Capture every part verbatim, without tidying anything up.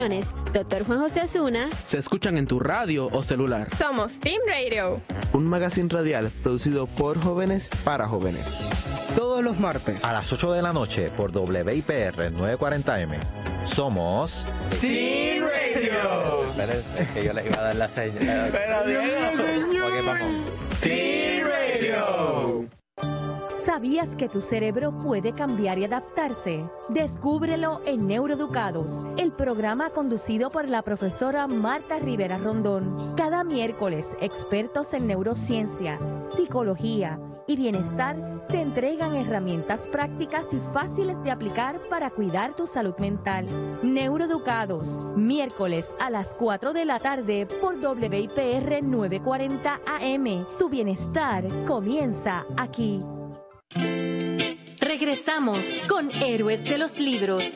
Doctor Juan José Osuna se escuchan en tu radio o celular. Somos Team Radio, un magazine radial producido por jóvenes para jóvenes. Todos los martes a las ocho de la noche por W I P R novecientos cuarenta M. Somos Team Radio. Es que yo les iba a dar la señal. Pero Diego, okay, vamos. Team Radio. ¿Sabías que tu cerebro puede cambiar y adaptarse? Descúbrelo en Neuroeducados, el programa conducido por la profesora Marta Rivera Rondón. Cada miércoles, expertos en neurociencia, psicología y bienestar te entregan herramientas prácticas y fáciles de aplicar para cuidar tu salud mental. Neuroeducados, miércoles a las cuatro de la tarde por W I P R novecientos cuarenta A M. Tu bienestar comienza aquí. Regresamos con Héroes de los Libros.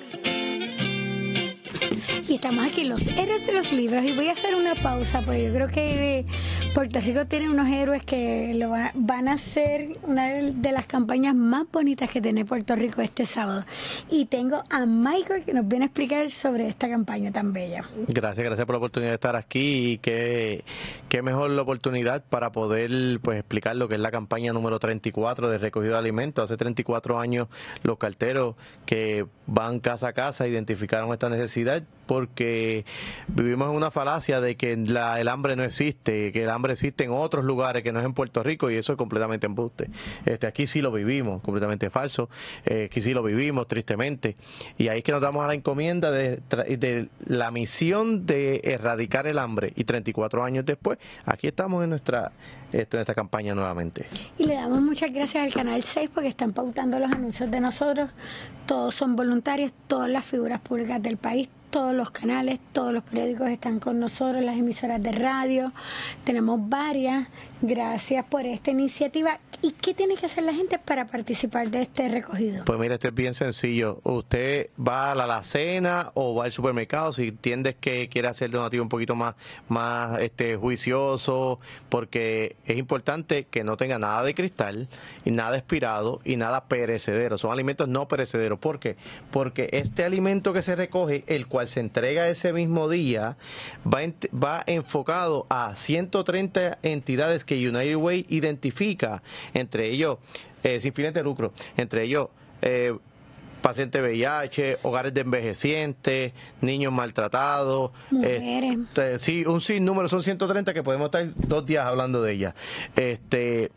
Y estamos aquí, los héroes de los libros, y voy a hacer una pausa, porque yo creo que Puerto Rico tiene unos héroes que lo va, van a ser una de las campañas más bonitas que tiene Puerto Rico este sábado. Y tengo a Michael que nos viene a explicar sobre esta campaña tan bella. Gracias, gracias por la oportunidad de estar aquí, y qué, qué mejor la oportunidad para poder pues explicar lo que es la campaña número treinta y cuatro de recogido de alimentos. Hace treinta y cuatro años los carteros que van casa a casa identificaron esta necesidad, porque vivimos en una falacia de que la, el hambre no existe, que el hambre existe en otros lugares que no es en Puerto Rico, y eso es completamente embuste. Este, aquí sí lo vivimos, completamente falso, eh, aquí sí lo vivimos tristemente, y ahí es que nos damos a la encomienda de, de la misión de erradicar el hambre, y treinta y cuatro años después, aquí estamos en nuestra, esto, en esta campaña nuevamente. Y le damos muchas gracias al Canal seis porque están pautando los anuncios de nosotros. Todos son voluntarios, todas las figuras públicas del país, todos los canales, todos los periódicos están con nosotros, las emisoras de radio, tenemos varias. Gracias por esta iniciativa. ¿Y qué tiene que hacer la gente para participar de este recogido? Pues mira, esto es bien sencillo. Usted va a la alacena o va al supermercado si entiendes que quiere hacer donativo un poquito más, más este, juicioso, porque es importante que no tenga nada de cristal y nada expirado y nada perecedero. Son alimentos no perecederos. ¿Por qué? Porque este alimento que se recoge, el cual se entrega ese mismo día, va, en, va enfocado a ciento treinta entidades que United Way identifica, entre ellos eh, sin fines de lucro, entre ellos eh, pacientes V I H, hogares de envejecientes, niños maltratados, mujeres. Eh, sí, un sinnúmero, son ciento treinta que podemos estar dos días hablando de ellas. Este,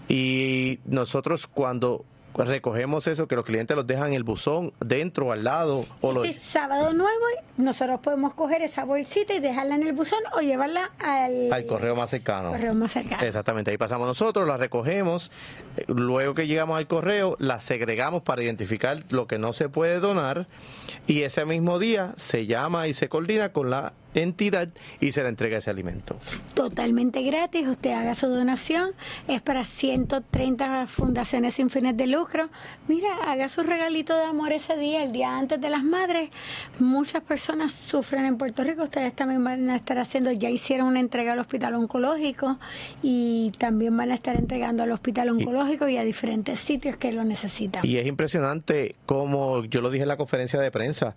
y nosotros cuando recogemos eso, que los clientes los dejan en el buzón, dentro o al lado. O si es sábado nuevo, nosotros podemos coger esa bolsita y dejarla en el buzón o llevarla al, al correo más cercano. correo más cercano. Exactamente, ahí pasamos nosotros, la recogemos, luego que llegamos al correo, la segregamos para identificar lo que no se puede donar, y ese mismo día se llama y se coordina con la entidad y se le entrega ese alimento. Totalmente gratis, usted haga su donación, es para ciento treinta fundaciones sin fines de lucro. Mira, haga su regalito de amor ese día, el día antes de las madres. Muchas personas sufren en Puerto Rico, ustedes también van a estar haciendo, ya hicieron una entrega al hospital oncológico y también van a estar entregando al hospital oncológico y, y a diferentes sitios que lo necesitan. Y es impresionante como yo lo dije en la conferencia de prensa,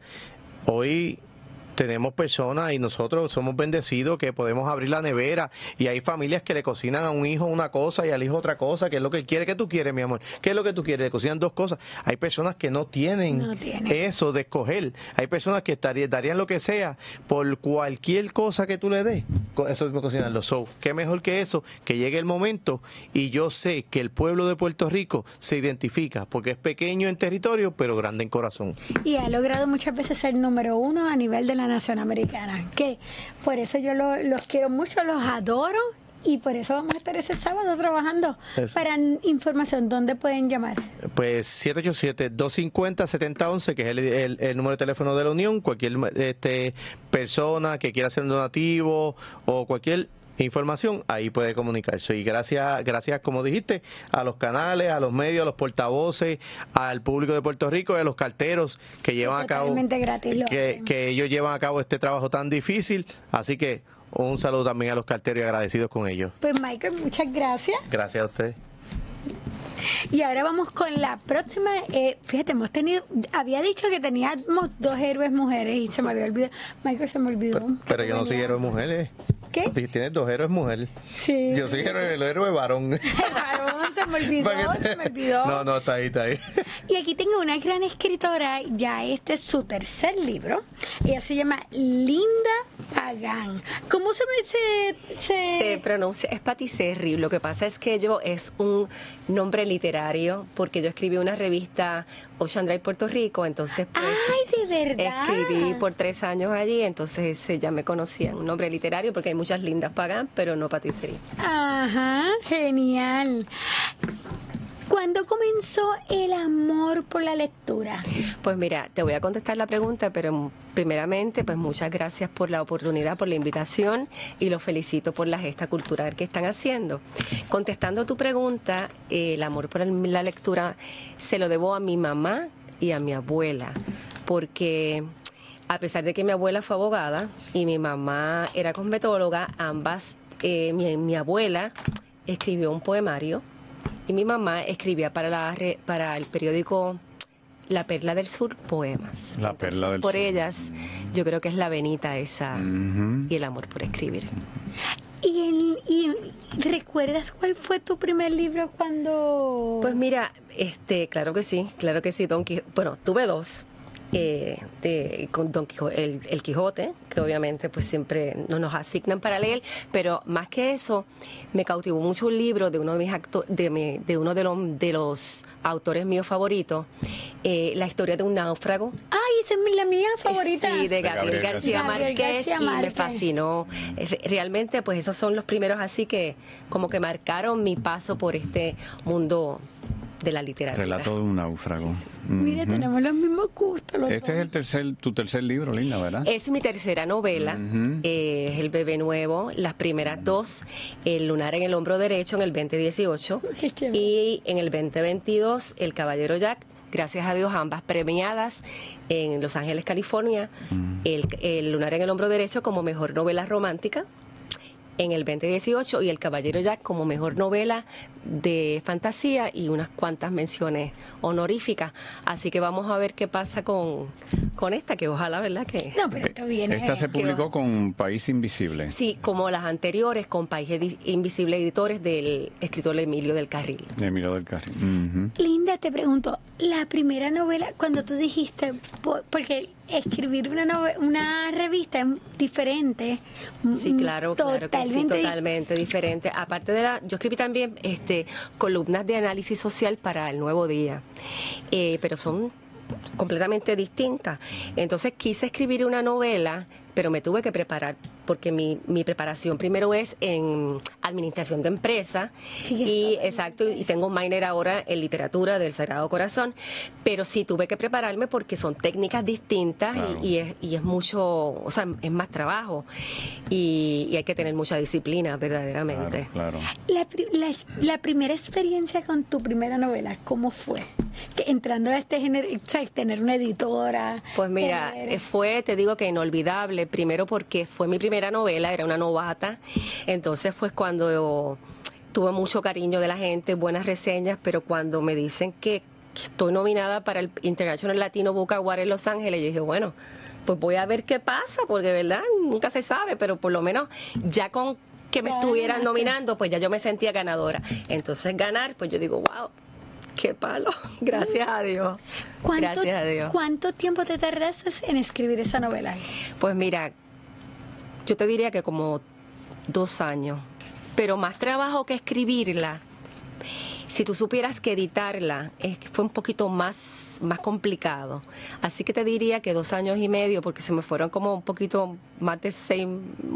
hoy tenemos personas y nosotros somos bendecidos que podemos abrir la nevera y hay familias que le cocinan a un hijo una cosa y al hijo otra cosa, que es lo que quiere. ¿Qué tú quieres, mi amor? ¿Qué es lo que tú quieres? Le cocinan dos cosas. Hay personas que no tienen, no tienen. eso de escoger. Hay personas que estarían, darían lo que sea por cualquier cosa que tú le des. Eso es cocinarlo. So, ¿qué mejor que eso? Que llegue el momento y yo sé que el pueblo de Puerto Rico se identifica porque es pequeño en territorio pero grande en corazón. Y ha logrado muchas veces ser número uno a nivel de la nación americana, que por eso yo lo, los quiero mucho, los adoro, y por eso vamos a estar ese sábado trabajando. Eso. Para información, ¿dónde pueden llamar? Pues siete ocho siete, dos cinco cero, siete cero uno uno, que es el, el, el número de teléfono de la Unión. Cualquier este, persona que quiera hacer un donativo o cualquier información, ahí puede comunicarse. Y gracias, gracias, como dijiste, a los canales, a los medios, a los portavoces, al público de Puerto Rico y a los carteros que llevan a cabo, gratis, que, que ellos llevan a cabo este trabajo tan difícil. Así que un saludo también a los carteros y agradecidos con ellos. Pues Michael, muchas gracias. Gracias a usted. Y ahora vamos con la próxima. Eh, fíjate, hemos tenido, había dicho que teníamos dos héroes mujeres y se me había olvidado. Michael, se me olvidó. Pero, pero yo no soy héroe mujeres. ¿Qué? Tienes dos héroes mujeres. Sí. Yo soy héroe, el héroe varón. Varón, se me olvidó, se me olvidó. No, no, está ahí, está ahí. Y aquí tengo una gran escritora, ya este es su tercer libro. Ella se llama Linda Pagán. ¿Cómo se me se, se... se pronuncia? Es Patti Serry. Lo que pasa es que yo es un nombre literario porque yo escribí una revista Ocean Drive Puerto Rico, entonces pues ¡ay, de verdad! escribí por tres años allí, entonces eh, ya me conocían. Un nombre literario porque hay muchas Lindas Pagán, pero no Patti Serry. Ajá, genial. ¿Cuándo comenzó el amor por la lectura? Pues mira, te voy a contestar la pregunta, pero primeramente, pues muchas gracias por la oportunidad, por la invitación y los felicito por la gesta cultural que están haciendo. Contestando tu pregunta, eh, el amor por la lectura se lo debo a mi mamá y a mi abuela, porque a pesar de que mi abuela fue abogada y mi mamá era cosmetóloga, ambas, eh, mi, mi abuela escribió un poemario y mi mamá escribía para la para el periódico La Perla del Sur poemas. La Entonces, Perla del por Sur. ellas, yo creo que es la venita esa Uh-huh. y el amor por escribir. ¿Y, el, y recuerdas cuál fue tu primer libro cuando...? Pues mira, este, claro que sí, claro que sí, Don Quijote. Bueno, tuve dos. Eh, de, con Don Quijote, el, el Quijote, que obviamente pues siempre no nos asignan para leer, pero más que eso, me cautivó mucho un libro de uno de mis acto, de, mi, de uno de los, de los autores míos favoritos, eh, la historia de un náufrago. ¡Ay, esa es la mía favorita! Sí, de Gabriel, Gabriel García, Gabriel Márquez, García y me Márquez. fascinó. Re- Realmente, pues esos son los primeros así que como que marcaron mi paso por este mundo de la literatura. Relato de un náufrago. Mira, Ujú. tenemos los mismos gustos. Los Este dos. es el tercer, tu tercer libro, Linda, ¿verdad? Es mi tercera novela, Ujú. eh, es El Bebé Nuevo, las primeras dos, El Lunar en el Hombro Derecho en el veinte dieciocho Qué chévere. y en el veinte veintidós El Caballero Jack, gracias a Dios ambas premiadas en Los Ángeles, California, el, el Lunar en el Hombro Derecho como mejor novela romántica en el veinte dieciocho y El Caballero Jack como mejor novela de fantasía y unas cuantas menciones honoríficas. Así que vamos a ver qué pasa con, con esta, que ojalá, ¿verdad? Que No, pero esto viene... Esta se publicó con País Invisible. sí, como las anteriores, con País Edi- Invisible Editores del escritor Emilio del Carril. De Emilio del Carril. Ujú. Linda, te pregunto, la primera novela, cuando tú dijiste, po- porque escribir una nove- una revista es diferente. Sí, mm, claro, claro que sí, totalmente. totalmente diferente. Aparte de la, yo escribí también este columnas de análisis social para El Nuevo Día, eh, pero son completamente distintas. Entonces quise escribir una novela, pero me tuve que preparar, porque mi, mi preparación primero es en administración de empresa, Sí, y está. exacto, y tengo un minor ahora en literatura del Sagrado Corazón, pero sí tuve que prepararme porque son técnicas distintas. Claro. y, y es, y es mucho, o sea, es más trabajo, y, y hay que tener mucha disciplina, verdaderamente. Claro, claro. La, pri- la, es- la primera experiencia con tu primera novela, ¿cómo fue? Que entrando a este género, o sea, tener una editora. Pues mira, tener- eh, fue, te digo que inolvidable, primero porque fue mi primera novela, era una novata, entonces fue cuando yo tuve mucho cariño de la gente, buenas reseñas, pero cuando me dicen que, que estoy nominada para el International Latino Book Award en Los Ángeles, yo dije, bueno, pues voy a ver qué pasa, porque de verdad nunca se sabe, pero por lo menos ya con que me Ya estuvieran ganaste. nominando, pues ya yo me sentía ganadora. Entonces ganar, pues yo digo, wow, qué palo, gracias a Dios. ¿Cuánto, Gracias a Dios. ¿Cuánto tiempo te tardaste en escribir esa novela? Pues mira, yo te diría que como dos años, pero más trabajo que escribirla. Si tú supieras que editarla es que fue un poquito más, más complicado. Así que te diría que dos años y medio, porque se me fueron como un poquito más de seis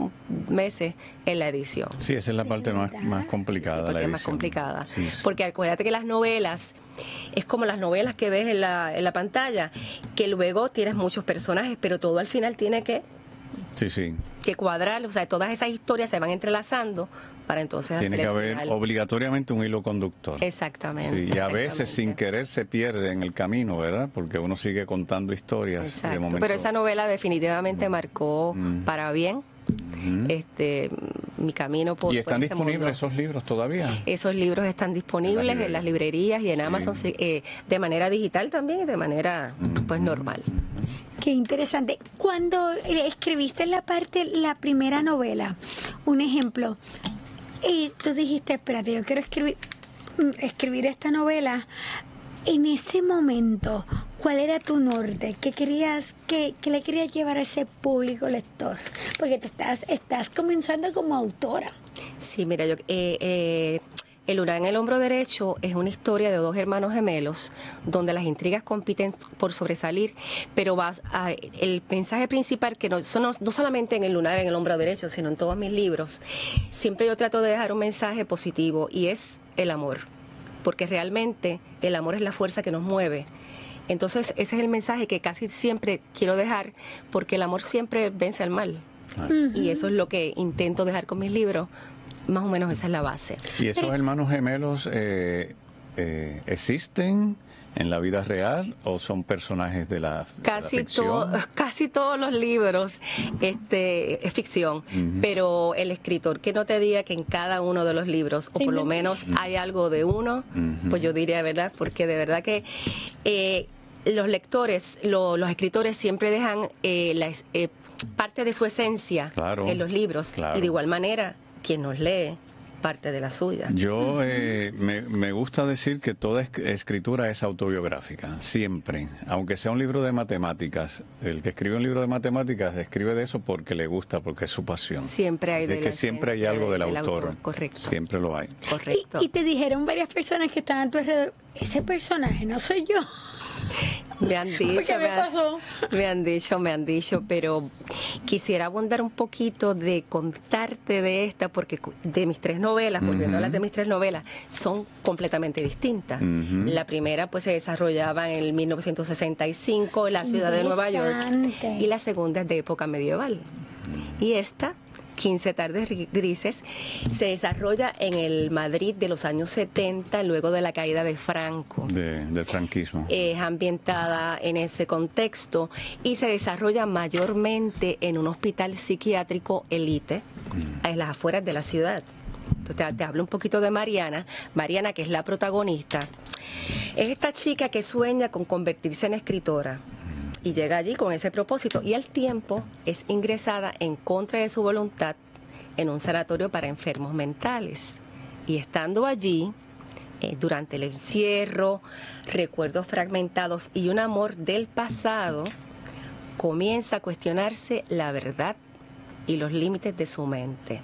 meses en la edición. Sí, esa es la parte más, más complicada. Sí, porque la es más edición. complicada. Sí, sí. Porque acuérdate que las novelas es como las novelas que ves en la, en la pantalla, que luego tienes muchos personajes, pero todo al final tiene que, Sí, sí. que cuadrar, o sea, todas esas historias se van entrelazando para entonces Tiene hacer que el haber final. obligatoriamente un hilo conductor. Exactamente. Sí, y a veces sin exactamente. querer se pierde en el camino, ¿verdad? Porque uno sigue contando historias. y de Exacto. momento- Pero esa novela definitivamente marcó Mm. para bien Ujú. este Mi camino por ¿Y están por este disponibles mundo. esos libros todavía? Esos libros están disponibles En las en las librerías y en Amazon, sí, eh, de manera digital también y de manera pues normal. Qué interesante. Cuando eh, escribiste la parte, la primera novela, un ejemplo, y tú dijiste, espérate, yo quiero escribir, mm, escribir esta novela. En ese momento, ¿cuál era tu norte? ¿Qué querías, qué, qué le querías llevar a ese público lector? Porque te estás, estás comenzando como autora. Sí, mira, yo eh, eh, El lunar en el hombro derecho es una historia de dos hermanos gemelos donde las intrigas compiten por sobresalir, pero vas a, el mensaje principal, que no, no, no solamente en el lunar en el hombro derecho, sino en todos mis libros, siempre yo trato de dejar un mensaje positivo y es el amor, porque realmente el amor es la fuerza que nos mueve. Entonces ese es el mensaje que casi siempre quiero dejar, porque el amor siempre vence al mal. Uh-huh. Y eso es lo que intento dejar con mis libros. Más o menos esa es la base. ¿Y esos hermanos gemelos eh, eh, existen en la vida real o son personajes de la, casi de la ficción? To- casi todos los libros este, es ficción, uh-huh. pero el escritor que no te diga que en cada uno de los libros, o sí, por lo menos uh-huh. hay algo de uno, uh-huh. pues yo diría, ¿verdad? Porque de verdad que eh, los lectores, lo, los escritores siempre dejan eh, la, eh, parte de su esencia claro, en los libros, claro. y de igual manera quien nos lee parte de la suya. Yo eh, me, me gusta decir que toda escritura es autobiográfica, siempre, aunque sea un libro de matemáticas. El que escribe un libro de matemáticas escribe de eso porque le gusta, porque es su pasión. Siempre hay Así de es que siempre hay algo del, del autor. autor. Correcto. Siempre lo hay. Correcto. Y, y te dijeron varias personas que estaban a tu alrededor, ese personaje no soy yo. Me han dicho, ¿Qué me me, pasó? Han, me han dicho, me han dicho, pero quisiera abundar un poquito de contarte de esta, porque de mis tres novelas, uh-huh. volviendo a hablar de mis tres novelas, son completamente distintas. Uh-huh. La primera pues se desarrollaba en el mil novecientos sesenta y cinco en la ciudad de Nueva York, y la segunda es de época medieval. Y esta, quince tardes grises, se desarrolla en el Madrid de los años setenta, luego de la caída de Franco. De, del franquismo. Es ambientada en ese contexto y se desarrolla mayormente en un hospital psiquiátrico élite, mm. en las afueras de la ciudad. Entonces te, te hablo un poquito de Mariana. Mariana, que es la protagonista, es esta chica que sueña con convertirse en escritora. Y llega allí con ese propósito y al tiempo es ingresada en contra de su voluntad en un sanatorio para enfermos mentales. Y estando allí, eh, durante el encierro, recuerdos fragmentados y un amor del pasado, comienza a cuestionarse la verdad y los límites de su mente.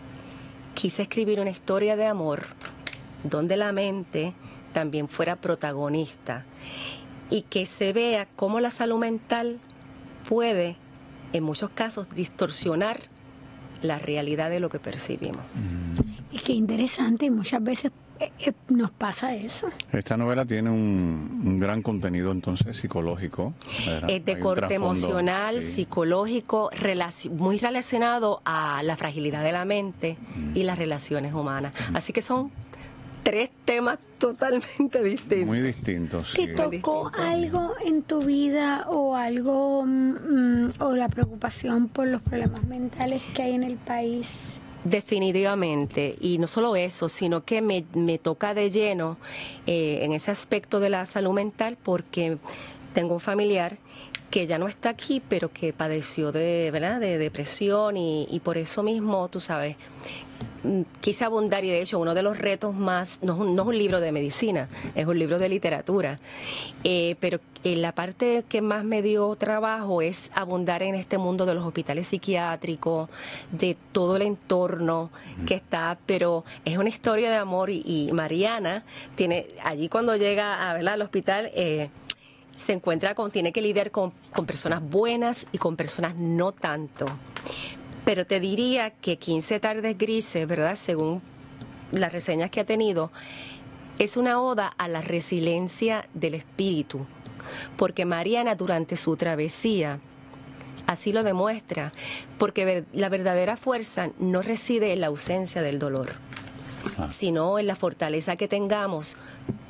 Quise escribir una historia de amor donde la mente también fuera protagonista y que se vea cómo la salud mental puede, en muchos casos, distorsionar la realidad de lo que percibimos. Y qué interesante, y muchas veces eh, eh, nos pasa eso. Esta novela tiene un, un gran contenido entonces psicológico, ¿verdad? Es de corte emocional, sí. psicológico, relaci- muy relacionado a la fragilidad de la mente mm. y las relaciones humanas. Mm. Así que son tres temas totalmente distintos. Muy distintos. ¿Te sí. tocó algo en tu vida o algo, mm, o la preocupación por los problemas mentales que hay en el país? Definitivamente, y no solo eso, sino que me, me toca de lleno eh, en ese aspecto de la salud mental, porque tengo un familiar que ya no está aquí, pero que padeció de, ¿verdad?, de depresión y, y por eso mismo, tú sabes, quise abundar, y de hecho uno de los retos más, no es un, no es un libro de medicina, es un libro de literatura, eh, pero eh, la parte que más me dio trabajo es abundar en este mundo de los hospitales psiquiátricos, de todo el entorno mm. que está, pero es una historia de amor y, y Mariana tiene, allí cuando llega a, ¿verdad?, al hospital, eh, se encuentra con, tiene que lidiar con, con personas buenas y con personas no tanto. Pero te diría que quince tardes grises, ¿verdad?, según las reseñas que ha tenido, es una oda a la resiliencia del espíritu. Porque Mariana, durante su travesía, así lo demuestra, porque ver, la verdadera fuerza no reside en la ausencia del dolor, ah. sino en la fortaleza que tengamos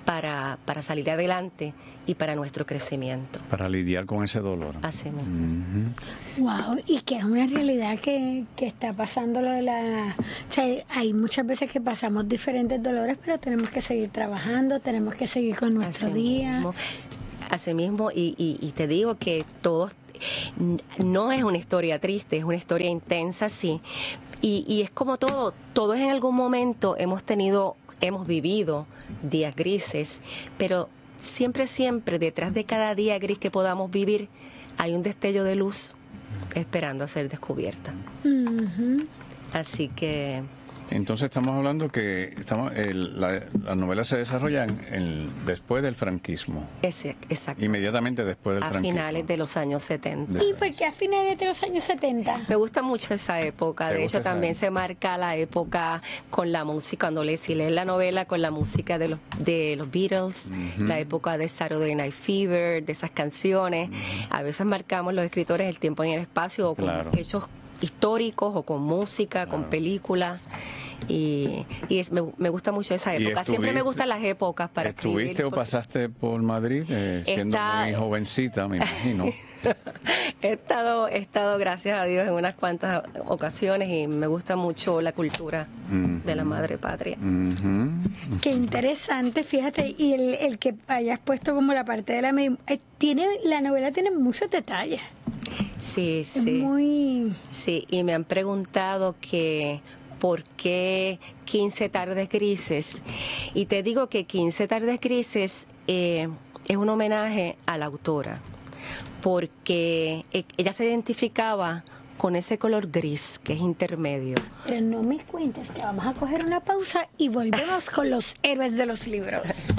para, para salir adelante y para nuestro crecimiento. Para lidiar con ese dolor. Así mismo. Uh-huh. Wow, y que es una realidad que, que está pasando lo de la... O sea, hay muchas veces que pasamos diferentes dolores, pero tenemos que seguir trabajando, tenemos que seguir con nuestro Así día. Mismo. Así mismo, y, y, y te digo que todos, no es una historia triste, es una historia intensa, sí. Y, y es como todo, todos en algún momento hemos tenido, hemos vivido días grises, pero siempre, siempre, detrás de cada día gris que podamos vivir, hay un destello de luz esperando a ser descubierta. Uh-huh. Así que... Entonces estamos hablando que estamos, el, la, las novelas se desarrollan en, después del franquismo. Ese, exacto. Inmediatamente después del a franquismo. A finales de los años setenta. ¿Y por qué a finales de los años setenta? Me gusta mucho esa época. De hecho, también se marca la época con la música, cuando lees, si lees la novela, con la música de los, de los Beatles, uh-huh. la época de Saturday Night Fever, de esas canciones. Uh-huh. A veces marcamos los escritores el tiempo y el espacio, o con claro. hechos históricos, o con música, claro. con películas. Y, y es, me, me gusta mucho esa época. Siempre me gustan las épocas para escribir. ¿Estuviste o pasaste por Madrid eh, siendo Está... muy jovencita, me imagino? he estado, he estado, gracias a Dios, en unas cuantas ocasiones y me gusta mucho la cultura uh-huh. de la madre patria. Uh-huh. Qué interesante, fíjate, y el, el que hayas puesto como la parte de la... Eh, tiene, la novela tiene muchos detalles. Sí, es sí. Muy... Sí, y me han preguntado que... ¿por qué quince tardes grises? Y te digo que quince tardes grises eh, es un homenaje a la autora, porque ella se identificaba con ese color gris que es intermedio. Pero no me cuentes que vamos a coger una pausa y volvemos con los héroes de los libros.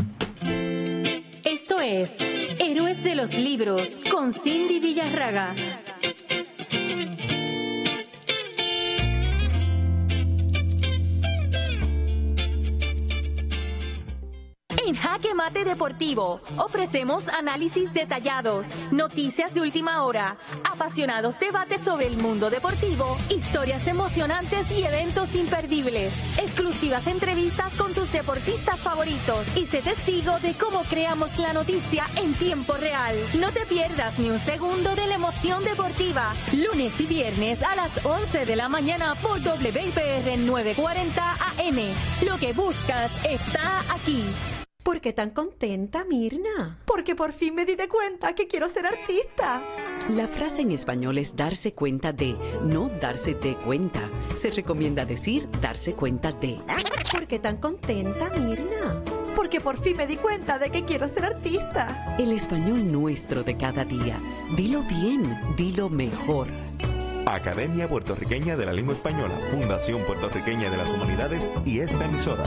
Esto es Héroes de los Libros con Cindy Villarraga. En Jaque Mate Deportivo ofrecemos análisis detallados, noticias de última hora, apasionados debates sobre el mundo deportivo, historias emocionantes y eventos imperdibles, exclusivas entrevistas con tus deportistas favoritos y sé testigo de cómo creamos la noticia en tiempo real. No te pierdas ni un segundo de la emoción deportiva, lunes y viernes a las once de la mañana por W I P R nueve cuarenta A M. Lo que buscas está aquí. ¿Por qué tan contenta, Mirna? Porque por fin me di de cuenta que quiero ser artista. La frase en español es darse cuenta de, no darse de cuenta. Se recomienda decir darse cuenta de. ¿Por qué tan contenta, Mirna? Porque por fin me di cuenta de que quiero ser artista. El español nuestro de cada día. Dilo bien, dilo mejor. Academia Puertorriqueña de la Lengua Española, Fundación Puertorriqueña de las Humanidades y esta emisora.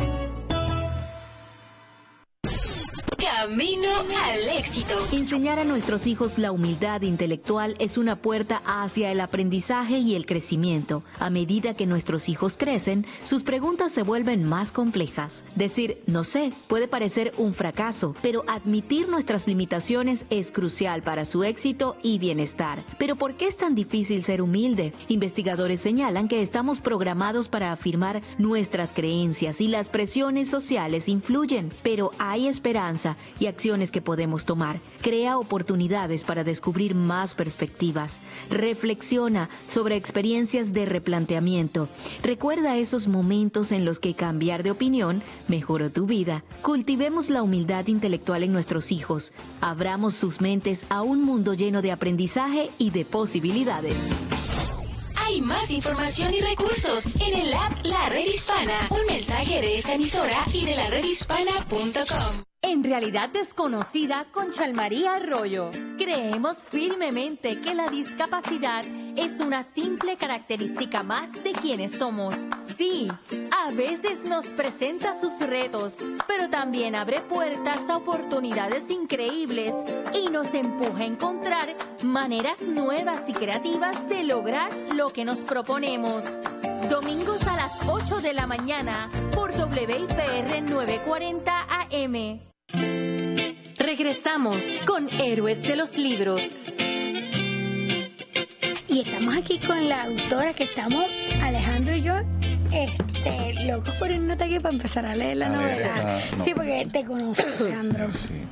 Camino al éxito. Enseñar a nuestros hijos la humildad intelectual es una puerta hacia el aprendizaje y el crecimiento. A medida que nuestros hijos crecen, sus preguntas se vuelven más complejas. Decir no sé puede parecer un fracaso, pero admitir nuestras limitaciones es crucial para su éxito y bienestar. ¿Pero por qué es tan difícil ser humilde? Investigadores señalan que estamos programados para afirmar nuestras creencias y las presiones sociales influyen, pero hay esperanza y acciones que podemos tomar. Crea oportunidades para descubrir más perspectivas. Reflexiona sobre experiencias de replanteamiento. Recuerda esos momentos en los que cambiar de opinión mejoró tu vida. Cultivemos la humildad intelectual en nuestros hijos. Abramos sus mentes a un mundo lleno de aprendizaje y de posibilidades. Hay más información y recursos en el app La Red Hispana. Un mensaje de esta emisora y de la red hispana punto com. En Realidad Desconocida con Chalmaría Arroyo, creemos firmemente que la discapacidad es una simple característica más de quienes somos. Sí, a veces nos presenta sus retos, pero también abre puertas a oportunidades increíbles y nos empuja a encontrar maneras nuevas y creativas de lograr lo que nos proponemos. Domingos a las ocho de la mañana por W I P R nueve cuarenta A M. Regresamos con Héroes de los Libros. Y estamos aquí con la autora que estamos, Alejandro y yo, este, locos por un ataque para empezar a leer la A leer novela. esta Sí, porque te conozco, Alejandro.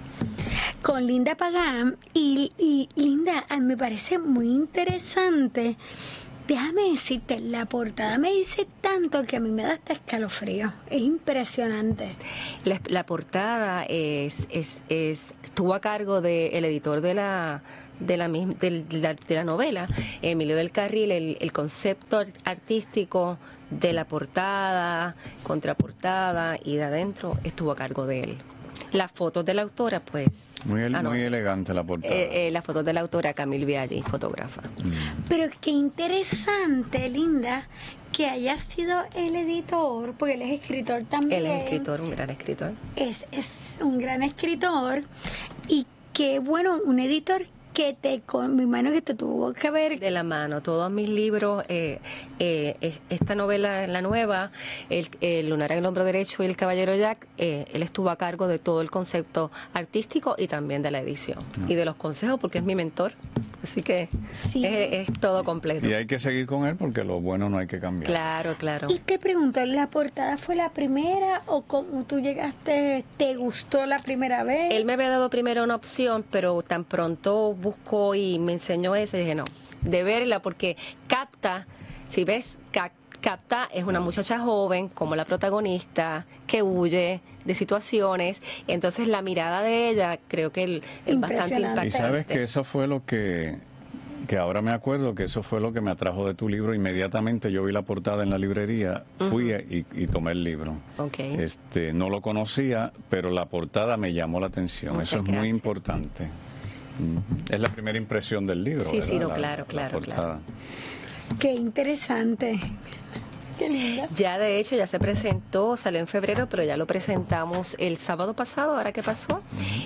Con Linda Pagán. Y, y Linda, a mí me parece muy interesante. Déjame decirte, la portada me dice tanto que a mí me da hasta escalofrío. Es impresionante. La, la portada es, es, es, estuvo a cargo del editor de la de la, misma, de, la, de la novela, Emilio del Carril. El, el concepto artístico de la portada, contraportada y de adentro estuvo a cargo de él. Las fotos de la autora, pues... Muy, el, ah, no. muy elegante la portada. Eh, eh, las fotos de la autora Camille Viaggi, fotógrafa. Pero qué interesante, Linda, que haya sido el editor, porque él es escritor también. Él es escritor, un gran escritor. Es, es un gran escritor. Y qué bueno, un editor que te, con mi mano que te tuvo que ver. De la mano, todos mis libros, eh, eh, esta novela, la nueva, el, el Lunar en el hombro derecho y El caballero Jack, eh, él estuvo a cargo de todo el concepto artístico y también de la edición. No. Y de los consejos, porque es mi mentor. Así que sí. es, es todo completo. Y hay que seguir con él porque lo bueno no hay que cambiar. Claro, claro. Y te pregunto, ¿la portada fue la primera o como tú llegaste, te gustó la primera vez? Él me había dado primero una opción, pero tan pronto buscó y me enseñó esa, y dije no, de verla, porque capta, si ves, cap, capta es una muchacha joven como la protagonista que huye de situaciones, entonces la mirada de ella creo que es bastante impactante. Y sabes que eso fue lo que que ahora me acuerdo que eso fue lo que me atrajo de tu libro. Inmediatamente yo vi la portada en la librería, fui uh-huh. y, y tomé el libro. Okay. Este, no lo conocía, pero la portada me llamó la atención. Muchas eso es gracias. Muy importante. Uh-huh. Es la primera impresión del libro. Sí, ¿verdad? sí, no, la, claro, la claro, portada. claro. Qué interesante. Qué linda. Ya de hecho ya se presentó, salió en febrero, pero ya lo presentamos el sábado pasado, ahora que pasó,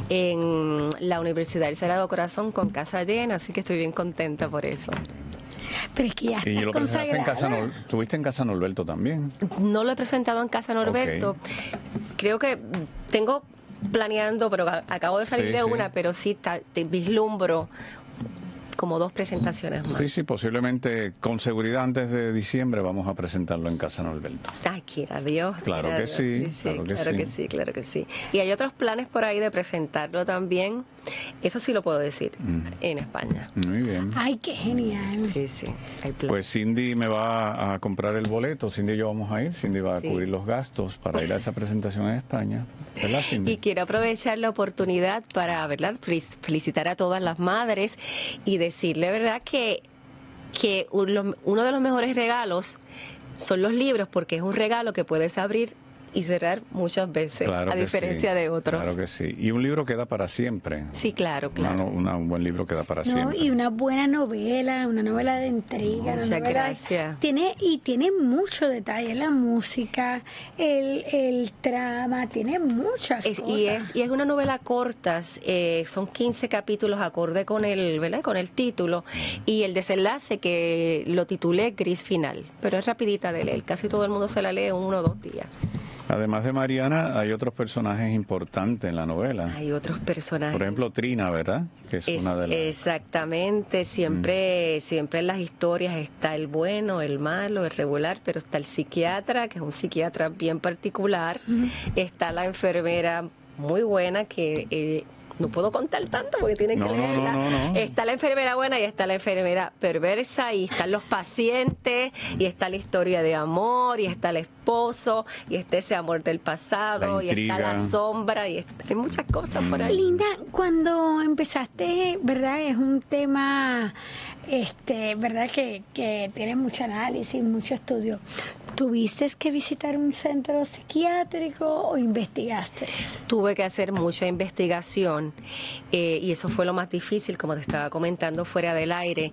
en la Universidad del Sagrado Corazón con casa llena, así que estoy bien contenta por eso. Pero es que ya y estás lo presentaste en casa, Nor- ¿Estuviste en Casa Norberto también? No lo he presentado en Casa Norberto. Okay. Creo que tengo planeando, pero acabo de salir sí, de sí. una, pero sí ta, te vislumbro como dos presentaciones más. Sí, sí, posiblemente con seguridad antes de diciembre vamos a presentarlo en Casa Norberto. Ay, quiera Dios. Claro quiera que Dios. sí, sí, sí claro, que, claro sí. que sí, claro que sí. Y hay otros planes por ahí de presentarlo también. Eso sí lo puedo decir, mm. en España. Muy bien. Ay, qué genial. Sí, sí, hay planes. Pues Cindy me va a comprar el boleto, Cindy y yo vamos a ir, Cindy va a sí. cubrir los gastos para ir a esa presentación en España. ¿Verdad, Cindy? Y quiero aprovechar la oportunidad para, ¿verdad?, felicitar a todas las madres y decirle, ¿verdad?, que, que uno de los mejores regalos son los libros, porque es un regalo que puedes abrir y cerrar muchas veces, claro a diferencia sí, de otros. Claro que sí. Y un libro queda para siempre. Sí, claro, claro. Una, una, un buen libro queda para no, siempre. Y una buena novela, una novela de intriga. Muchas una novela, gracias. Tiene, y tiene mucho detalle, la música, el, el trama, tiene muchas es, cosas. Y es, y es una novela corta, eh, son quince capítulos acorde con el, ¿verdad?, con el título, y el desenlace que lo titulé Gris Final, pero es rapidita de leer, casi todo el mundo se la lee en uno o dos días. Además de Mariana, hay otros personajes importantes en la novela. Hay otros personajes. Por ejemplo, Trina, ¿verdad? Que es, es una de las... Exactamente. Siempre, mm. siempre en las historias está el bueno, el malo, el regular, pero está el psiquiatra, que es un psiquiatra bien particular. Mm. Está la enfermera muy buena que... Eh, no puedo contar tanto porque tienen que no, leerla. No, no, no. Está la enfermera buena y está la enfermera perversa, y están los pacientes, y está la historia de amor, y está el esposo, y está ese amor del pasado, y está la sombra, y está, hay muchas cosas por ahí. Linda, cuando empezaste, ¿verdad? Es un tema, este, ¿verdad? Que, que tiene mucho análisis, mucho estudio. ¿Tuviste que visitar un centro psiquiátrico o investigaste? Tuve que hacer mucha investigación eh, y eso fue lo más difícil, como te estaba comentando fuera del aire.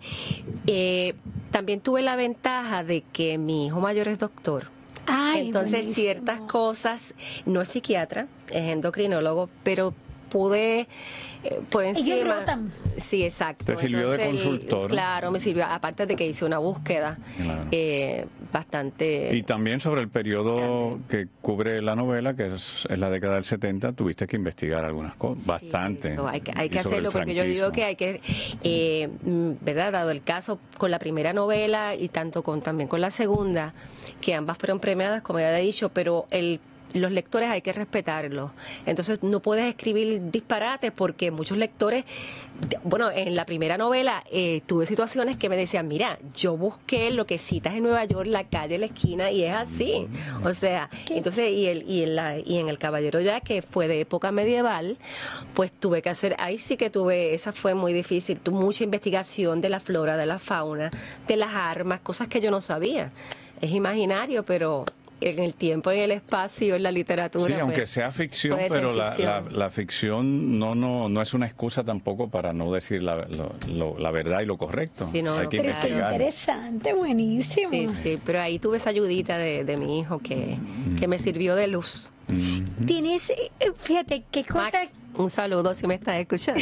Eh, también tuve la ventaja de que mi hijo mayor es doctor. Ay, entonces buenísimo. Ciertas cosas, no es psiquiatra, es endocrinólogo, pero pude eh, por encima. Ellos rotan. Sí, exacto. Te sirvió de Entonces, consultor. Claro, me sirvió, aparte de que hice una búsqueda Claro. eh, bastante... Y también sobre el periodo que cubre la novela, que es, es la década del setenta, tuviste que investigar algunas cosas, bastante. Eso, hay que, hay Y que sobre el hacerlo porque yo digo franquismo. que hay que, eh, mm, ¿verdad? Dado el caso con la primera novela y tanto con también con la segunda, que ambas fueron premiadas, como ya he dicho, pero el los lectores hay que respetarlos. Entonces no puedes escribir disparates porque muchos lectores, bueno, en la primera novela eh, tuve situaciones que me decían, mira, yo busqué lo que citas en Nueva York, la calle, la esquina, y es así. O sea, entonces, y, el, y, en la, y en El Caballero ya, que fue de época medieval, pues tuve que hacer, ahí sí que tuve, esa fue muy difícil, tuve mucha investigación de la flora, de la fauna, de las armas, cosas que yo no sabía. Es imaginario, pero en el tiempo, en el espacio, en la literatura. Sí, pues, aunque sea ficción, puede ser pero la, ficción. la, la ficción no, no, no es una excusa tampoco para no decir la, lo- lo- la verdad y lo correcto. Sí, no, Hay que Pero qué investigar. interesante, buenísimo. Sí, sí, pero ahí tuve esa ayudita de, de mi hijo que, que me sirvió de luz. Tienes, eh, fíjate, qué cosa, Max, un saludo si me estás escuchando.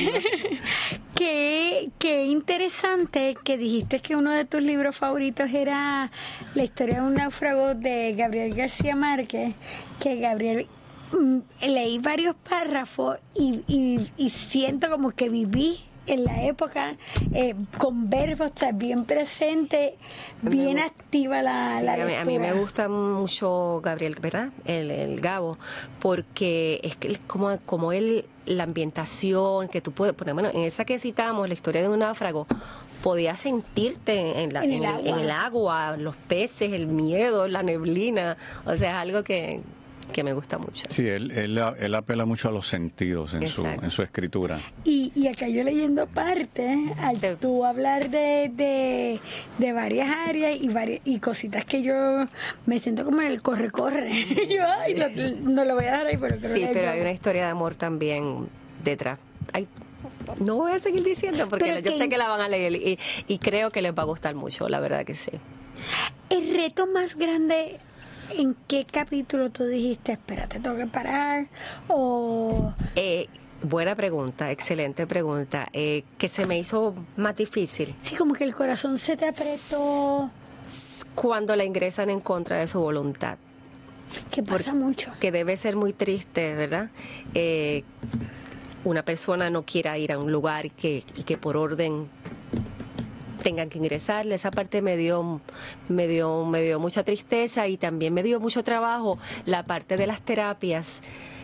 qué, qué interesante que dijiste que uno de tus libros favoritos era La historia de un náufrago de Gabriel García Márquez, que Gabriel, mm, leí varios párrafos y, y, y siento como que viví en la época, eh, con verbos, o sea, bien presente, bien activa la, Sí, la a, mí, lectura. a mí me gusta mucho Gabriel, ¿verdad? El, el Gabo, porque es que él- como, como él, la ambientación que tú puedes poner, bueno, en esa que citamos, la historia de un náufrago, podías sentirte en, la, En en, el el, agua. en el agua, los peces, el miedo, la neblina, o sea, es algo que, que me gusta mucho. Sí, él, él, él apela mucho a los sentidos en su, Exacto. en su escritura. Y, y acá yo leyendo parte, al tú hablar de, de, de varias áreas y varias, y cositas que yo me siento como en el corre-corre. Yo, ay, no, no lo voy a dejar ahí, pero creo Sí, que pero yo- hay una historia de amor también detrás. Ay, no voy a seguir diciendo porque Pero yo que- sé que la van a leer y, y creo que les va a gustar mucho, la verdad que sí. El reto más grande, ¿en qué capítulo tú dijiste, espérate, tengo que parar? O... Eh, buena pregunta, excelente pregunta. Eh, que se me hizo más difícil. Sí, como que el corazón se te apretó. Cuando la ingresan en contra de su voluntad. Que pasa mucho. Que debe ser muy triste, ¿verdad? Eh, una persona no quiera ir a un lugar y que, y que por orden tengan que ingresarle. Esa parte me dio, me dio, me dio mucha tristeza y también me dio mucho trabajo la parte de las terapias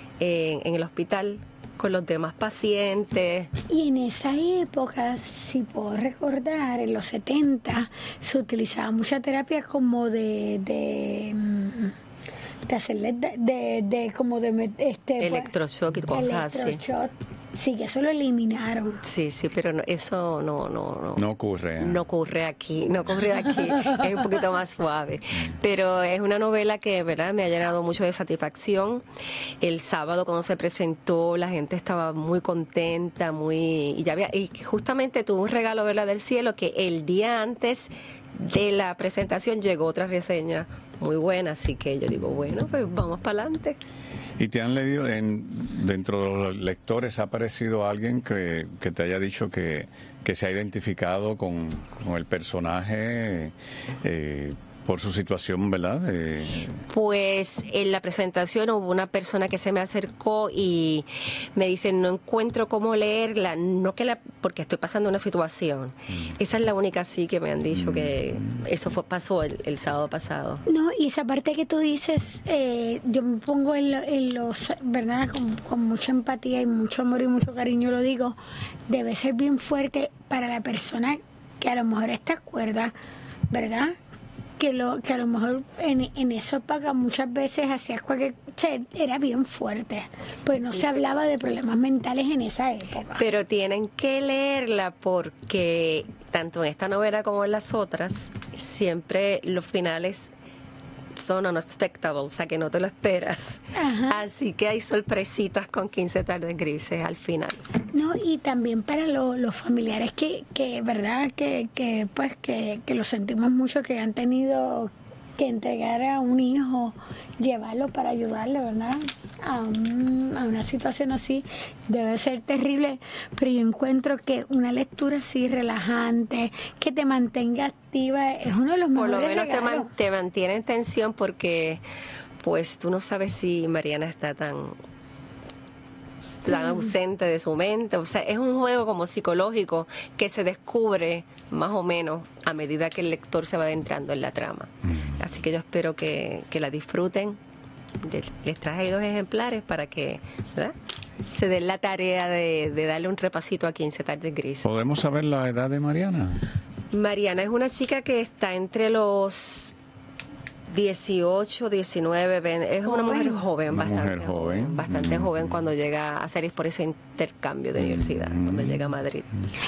en, en el hospital con los demás pacientes. Y en esa época, si puedo recordar, en los setenta, se utilizaba mucha terapia como de... de mm, de hacerle de, de, de como de met- este Electroshock y cosas así. electroshock. Sí, que eso lo eliminaron. Sí, sí, pero no- eso no, no, no. No ocurre. No ocurre aquí, no ocurre aquí, es un poquito más suave. Pero es una novela que, ¿verdad?, me ha llenado mucho de satisfacción. El sábado cuando se presentó, la gente estaba muy contenta, muy y ya había y justamente tuvo un regalo, ¿verdad?, del cielo, que el día antes de la presentación llegó otra reseña muy buena, así que yo digo, bueno, pues vamos para adelante. ¿Y te han leído, en, dentro de los lectores, ha aparecido alguien que, que te haya dicho que, que se ha identificado con, con el personaje eh, por su situación, ¿verdad? Eh, Pues en la presentación hubo una persona que se me acercó y me dice, no encuentro cómo leerla, no que la, porque estoy pasando una situación. Esa es la única sí que me han dicho que eso fue pasó el, el sábado pasado. No, y esa parte que tú dices, eh, yo me pongo en, lo- en los, ¿verdad? Con, con mucha empatía y mucho amor y mucho cariño lo digo, debe ser bien fuerte para la persona que a lo mejor está cuerda, ¿verdad? Que, lo, que a lo mejor en, en esa época muchas veces hacías cualquier... O sea, era bien fuerte, pues no se hablaba de problemas mentales en esa época. Pero tienen que leerla porque tanto en esta novela como en las otras, siempre los finales son unexpectable, o sea que no te lo esperas. Ajá. Así que hay sorpresitas con quince tardes grises al final. No, y también para lo- los familiares que, que verdad, que, que pues que, que lo sentimos mucho, que han tenido que entregar a un hijo, llevarlo para ayudarle, ¿verdad? A, un- a una situación así debe ser terrible, pero yo encuentro que una lectura así relajante, que te mantenga activa, es uno de los Por mejores lo menos te, regalos. man- te mantiene en tensión porque pues tú no sabes si Mariana está tan tan Mm. ausente de su mente. O sea, es un juego como psicológico que se descubre más o menos a medida que el lector se va adentrando en la trama. Así que yo espero que, que la disfruten. De- Les traje dos ejemplares para que, ¿verdad?, se den la tarea de, de darle un repasito a quince tardes grises. ¿Podemos saber la edad de Mariana? Mariana es una chica que está entre los dieciocho, diecinueve, veinte. Es una mujer joven, Una bastante mujer joven. bastante Mm. joven cuando llega a salir por ese intercambio de universidad, cuando llega a Madrid.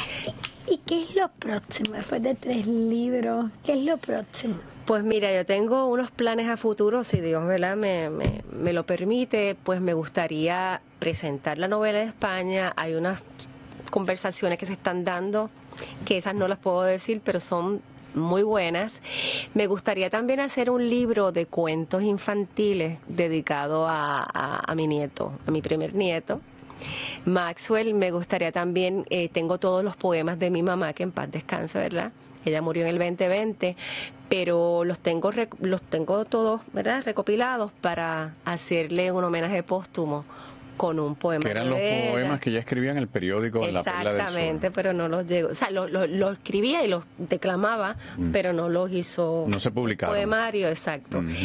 ¿Y qué es lo próximo después de tres libros? ¿Qué es lo próximo? Pues mira, yo tengo unos planes a futuro, si Dios, ¿verdad?, me, me, me lo permite, pues me gustaría presentar la novela en España. Hay unas conversaciones que se están dando, que esas no las puedo decir, pero son muy buenas. Me gustaría también hacer un libro de cuentos infantiles dedicado a, a, a mi nieto, a mi primer nieto, Maxwell. Me gustaría también, eh, tengo todos los poemas de mi mamá, que en paz descanse, ¿verdad? Ella murió en el veinte veinte, pero los tengo rec- los tengo todos, ¿verdad?, recopilados para hacerle un homenaje póstumo con un poema. Que eran de los ella. poemas que ella escribía en el periódico La Perla del Sol. Exactamente, pero no los llegó. O sea, los lo, lo escribía y los declamaba, Mm. pero no los hizo. No se publicaron. Poemario, exacto. Ujú.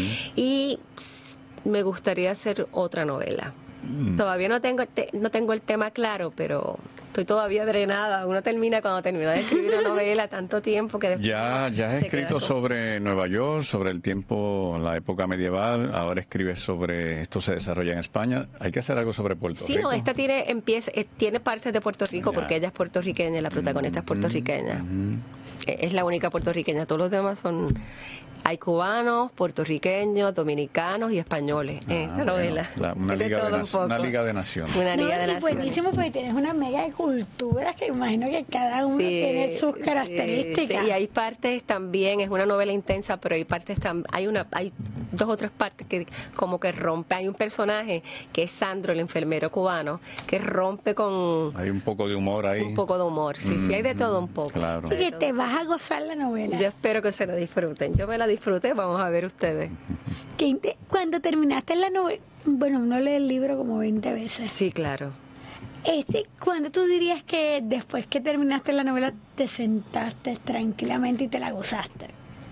Y pss, me gustaría hacer otra novela. Mm. Todavía no tengo, el te- no tengo el tema claro, pero estoy todavía drenada. Uno termina cuando termina de escribir una novela tanto tiempo que después Ya, ya has se escrito queda todo. sobre Nueva York, sobre el tiempo, la época medieval, ahora escribes sobre esto se desarrolla en España. Hay que hacer algo sobre Puerto Sí, Rico. no, esta tiene, empieza, eh, tiene partes de Puerto Rico Ya. porque ella es puertorriqueña, la protagonista es puertorriqueña. Eh, Es la única puertorriqueña. Todos los demás son, hay cubanos, puertorriqueños, dominicanos y españoles en esta Ah, bueno, novela. la- una, Es de liga de todo un nac- poco. una liga de naciones. Una No, liga de y naciones. buenísimo porque tienes una mega de culturas que imagino que cada uno Sí, tiene sus sí, características. sí, y hay partes también, es una novela intensa, pero hay partes tam- hay una hay dos o tres partes que como que rompe. Hay un personaje que es Sandro, el enfermero cubano, que rompe con Hay un poco de humor ahí. un poco de humor. Sí, sí, hay de todo un poco. Claro. Así que te vas a gozar la novela. Yo espero que se la disfruten. Yo me la disfruté, vamos a ver ustedes. Que inte- Cuando terminaste la novela, bueno, uno lee el libro como veinte veces. Sí, claro. Este, ¿cuándo tú dirías que después que terminaste la novela te sentaste tranquilamente y te la gozaste?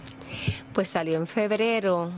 Pues salió en febrero.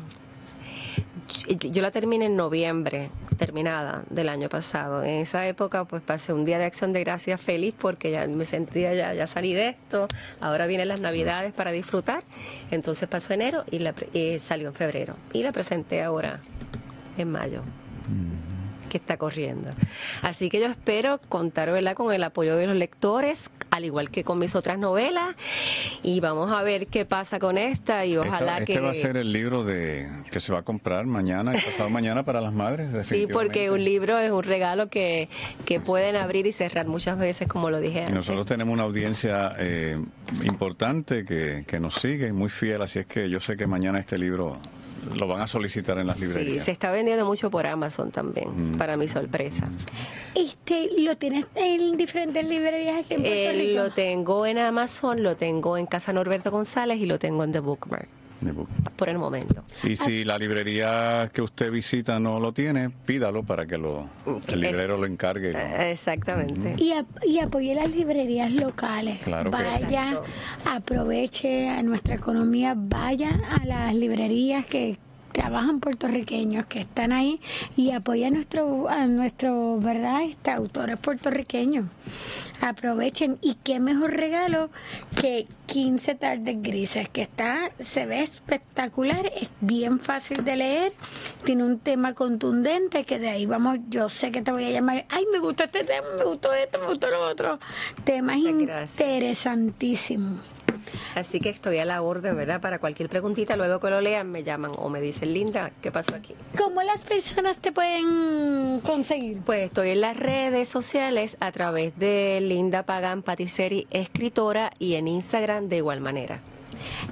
Yo- Yo la terminé en noviembre, terminada del año pasado. En esa época pues pasé un día de Acción de Gracias feliz porque ya me sentía, ya, ya salí de esto, ahora vienen las Navidades para disfrutar. Entonces pasó enero y la, pre- eh, salió en febrero. Y la presenté ahora en mayo, que está corriendo. Así que yo espero contar, ¿verdad?, con el apoyo de los lectores, al igual que con mis otras novelas, y vamos a ver qué pasa con esta y ojalá Esta- este que... va a ser el libro de que se va a comprar mañana y pasado mañana para las madres. Sí, porque un libro es un regalo que, que pueden abrir y cerrar muchas veces, como lo dije Y antes. nosotros tenemos una audiencia eh, importante que, que nos sigue, muy fiel, así es que yo sé que mañana este libro lo van a solicitar en las Sí, librerías. se está vendiendo mucho por Amazon también, para mi sorpresa. Este, ¿lo tienes en diferentes librerías aquí en Puerto Eh, Rico? lo tengo en Amazon, lo tengo en Casa Norberto González y lo tengo en The Bookmark, De book. por el momento. Y si la librería que usted visita no lo tiene, pídalo para que lo, el librero lo encargue. Eh, Exactamente. Y, ap- y apoye las librerías locales. Claro que sí. vaya, aproveche a nuestra economía, vaya a las librerías que trabajan puertorriqueños que están ahí y apoya a nuestro a nuestros verdad este, autores puertorriqueños. Aprovechen, y qué mejor regalo que quince tardes grises, que está se ve espectacular, es bien fácil de leer, tiene un tema contundente que de ahí vamos, yo sé que te voy a llamar, ay, me gustó este tema, me gustó esto, me gustó lo otro, temas interesantísimos. Así que estoy a la orden, ¿verdad? Para cualquier preguntita, luego que lo lean, me llaman o me dicen, Linda, ¿qué pasó aquí? ¿Cómo las personas te pueden conseguir? Pues estoy en las redes sociales a través de Linda Pagan Patisserie, escritora, y en Instagram de igual manera.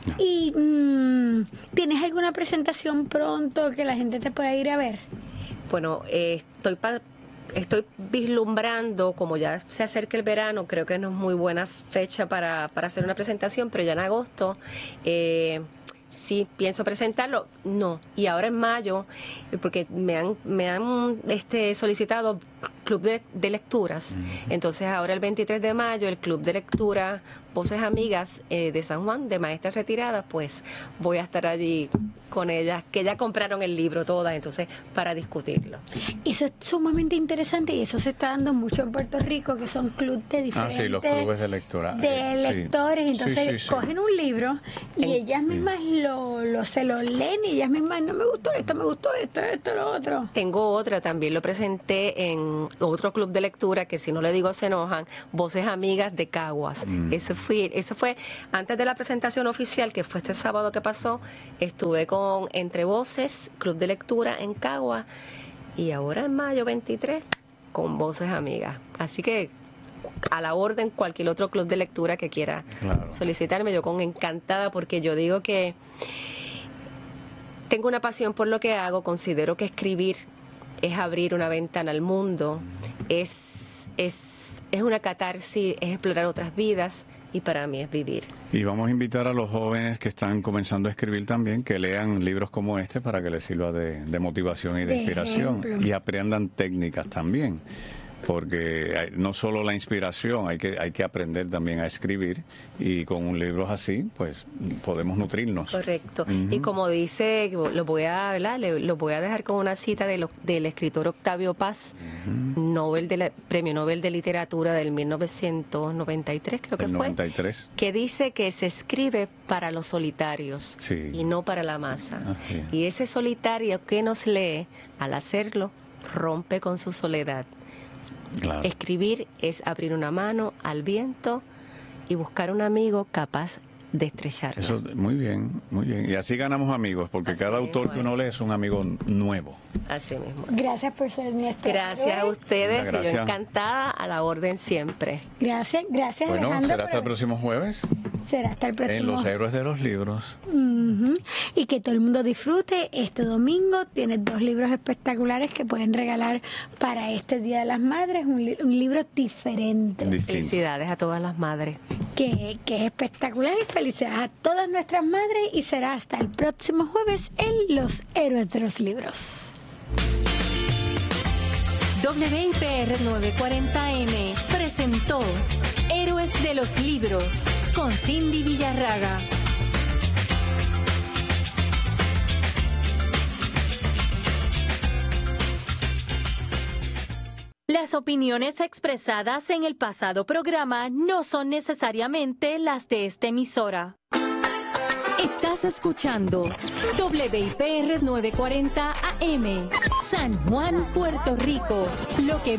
No. ¿Y mmm, tienes alguna presentación pronto que la gente te pueda ir a ver? Bueno, eh, estoy pa- estoy vislumbrando, como ya se acerca el verano, creo que no es muy buena fecha para, para hacer una presentación, pero ya en agosto eh, sí pienso presentarlo. No, y ahora en mayo, porque me han, me han este, solicitado club de, de lecturas. Uh-huh. Entonces ahora el veintitrés de mayo, el club de lectura Voces Amigas eh, de San Juan, de maestras retiradas, pues voy a estar allí con ellas, que ya compraron el libro todas, entonces para discutirlo. Eso es sumamente interesante y eso se está dando mucho en Puerto Rico, que son clubes de diferentes... Ah, sí, los clubes de lectura. De eh, lectores, sí. entonces sí, sí, sí. cogen un libro y en, ellas mismas sí. lo, lo se lo leen y ellas mismas, no me gustó esto, me gustó esto, esto, lo otro. Tengo otra, también lo presenté en otro club de lectura, que si no le digo se enojan, Voces Amigas de Caguas. Mm. Ese fue, ese fue antes de la presentación oficial, que fue este sábado que pasó, estuve con Entre Voces, club de lectura en Caguas, y ahora en mayo veintitrés con Voces Amigas. Así que a la orden cualquier otro club de lectura que quiera claro. solicitarme, yo con encantada, porque yo digo que tengo una pasión por lo que hago, considero que escribir es abrir una ventana al mundo, es, es, es una catarsis, es explorar otras vidas, y para mí es vivir. Y vamos a invitar a los jóvenes que están comenzando a escribir también, que lean libros como este para que les sirva de, de motivación y de, de inspiración, ejemplo. Y aprendan técnicas también. Porque no solo la inspiración, hay que hay que aprender también a escribir, y con un libro así, pues podemos nutrirnos. Correcto. Uh-huh. Y como dice, lo voy a, ¿verdad? Le, lo voy a dejar con una cita de lo, del escritor Octavio Paz, uh-huh. Nobel de la, Premio Nobel de Literatura del mil novecientos noventa y tres, creo que el fue. noventa y tres. Que dice que se escribe para los solitarios sí. y no para la masa. Ah, sí. Y ese solitario que nos lee, al hacerlo, rompe con su soledad. Claro. Escribir es abrir una mano al viento y buscar un amigo capaz de estrecharlo. Eso, muy bien, muy bien. Y así ganamos amigos, porque así cada autor que uno lee es un amigo nuevo. Así mismo. Gracias por ser mi esposa. Gracias a ustedes, gracias. y yo encantada, a la orden siempre. Gracias, gracias bueno, Alejandra. ¿será hasta el próximo jueves? Será hasta el próximo. En Los Héroes de los Libros. Uh-huh. Y que todo el mundo disfrute este domingo. Tienes dos libros espectaculares que pueden regalar para este Día de las Madres. Un, li- un libro diferente. Distinto. Felicidades a todas las madres. Que, que es espectacular, y felicidades a todas nuestras madres, y será hasta el próximo jueves en Los Héroes de los Libros. W I P R novecientos cuarenta M presentó Héroes de los Libros con Cindy Villarraga. Las opiniones expresadas en el pasado programa no son necesariamente las de esta emisora. Estás escuchando W I P R novecientos cuarenta A M, San Juan, Puerto Rico. Lo que